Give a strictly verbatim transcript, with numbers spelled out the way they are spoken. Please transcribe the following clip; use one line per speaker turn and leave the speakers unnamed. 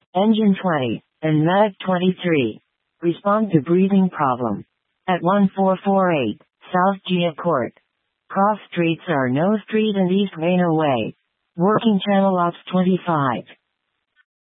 Engine twenty, and Mag twenty-three. Respond to breathing problem. At one four four eight, South Gia Court. Cross streets are No Street and East Reno Way. Working Channel Ops twenty-five.